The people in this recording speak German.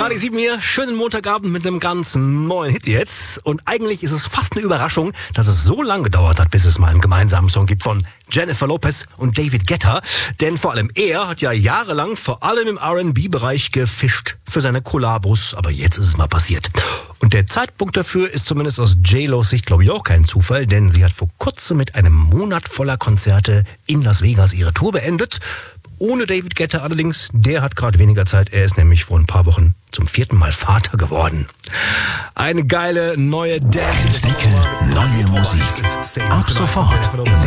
Radio 7 hier, schönen Montagabend mit einem ganz neuen Hit jetzt. Und eigentlich ist es fast eine Überraschung, dass es so lange gedauert hat, bis es mal einen gemeinsamen Song gibt von Jennifer Lopez und David Guetta. Denn vor allem er hat ja jahrelang vor allem im R&B-Bereich gefischt für seine Kollabos. Aber jetzt ist es mal passiert. Und der Zeitpunkt dafür ist zumindest aus J-Los Sicht, glaube ich, auch kein Zufall. Denn sie hat vor kurzem mit einem Monat voller Konzerte in Las Vegas ihre Tour beendet. Ohne David Guetta allerdings, der hat gerade weniger Zeit. Er ist nämlich vor ein paar Wochen zum 4. Mal Vater geworden. Eine geile neue Dance. Dicke neue Musik. Ab sofort.